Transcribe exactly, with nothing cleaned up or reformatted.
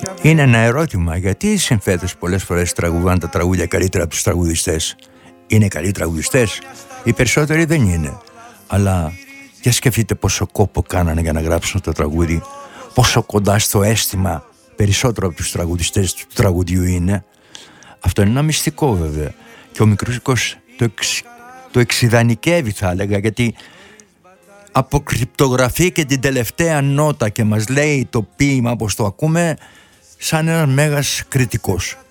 Είναι ένα ερώτημα, γιατί οι συνθέτες πολλές φορές τραγουδάνε τα τραγούδια καλύτερα από τους τραγουδιστές. Είναι καλοί τραγουδιστές? Οι περισσότεροι δεν είναι. Αλλά για σκεφτείτε πόσο κόπο κάνανε για να γράψουν το τραγούδι, πόσο κοντά στο αίσθημα περισσότερο από τους τραγουδιστές του τραγουδιού είναι. Αυτό είναι ένα μυστικό βέβαια. Και ο Μικρούτσικος το, εξ, το εξιδανικεύει, θα έλεγα, γιατί αποκρυπτογραφεί και την τελευταία νότα και μας λέει το ποίημα όπως το ακούμε, σαν ένας μέγας κριτικός.